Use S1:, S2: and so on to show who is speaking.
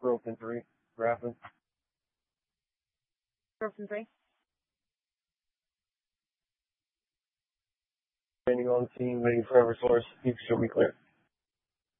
S1: Broken 3. Graphing.
S2: Broken 3.
S1: Standing on scene, waiting for every source. You should be clear.